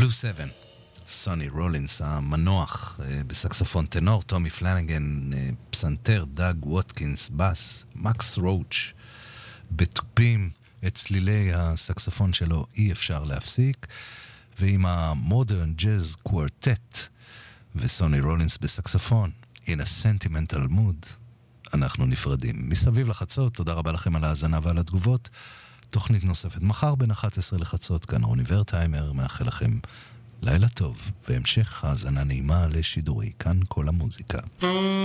בלו 7, סוני רולינס המנוח בסקסופון טנור, טומי פלנגן פסנתר, דאג ווטקינס בס, מקס רוץ' בטופים. את צלילי הסקסופון שלו אי אפשר להפסיק, ועם המודרן ג'אז קוורטט וסוני רולינס בסקסופון, in a sentimental mood, אנחנו נפרדים. מסביב לחצות, תודה רבה לכם על ההאזנה ועל התגובות. תוכנית נוספת מחר בין 11 לחצות, כאן רוני ורטהיימר, מאחל לכם לילה טוב, והמשך האזנה נעימה לשידורי כאן כל המוזיקה.